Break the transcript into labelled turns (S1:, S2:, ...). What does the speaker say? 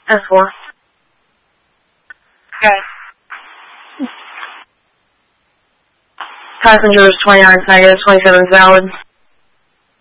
S1: S4.
S2: Okay.
S1: Passenger is 29 negative, 27 is valid.